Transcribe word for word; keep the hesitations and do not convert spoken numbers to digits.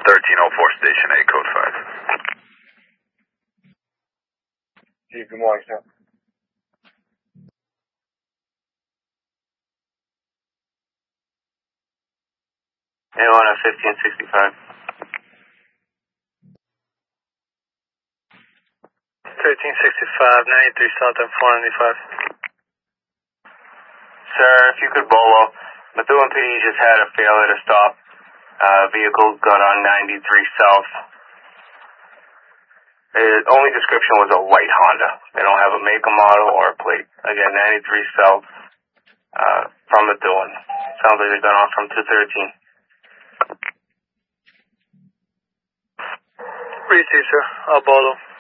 thirteen oh four, Station eight, Code five. Chief, good morning, sir. A one at fifteen sixty-five. thirteen sixty-five, ninety-three South and four ninety-five. Sir, if you could bolo, Methuen P D just had a failure to stop. Uh, vehicle got on ninety-three South. The only description was a white Honda. They don't have a make, a model, or a plate. Again, ninety-three South, uh, from Methuen. Sounds like they got on from two thirteen. Receive, sir. I'll bolo.